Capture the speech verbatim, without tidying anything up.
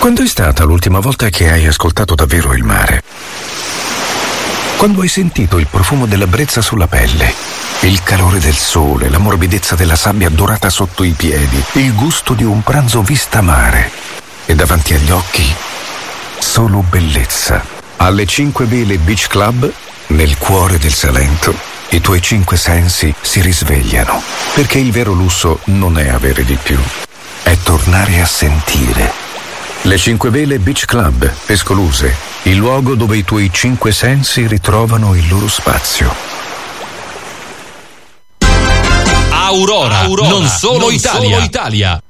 Quando è stata l'ultima volta che hai ascoltato davvero il mare? Quando hai sentito il profumo della brezza sulla pelle, il calore del sole, la morbidezza della sabbia dorata sotto i piedi, il gusto di un pranzo vista mare e davanti agli occhi solo bellezza. Alle cinque Vele Beach Club, nel cuore del Salento, i tuoi cinque sensi si risvegliano, perché il vero lusso non è avere di più, è tornare a sentire. Le cinque Vele Beach Club, Pescoluse, il luogo dove i tuoi cinque sensi ritrovano il loro spazio. Aurora, Aurora non solo non Italia. Solo Italia.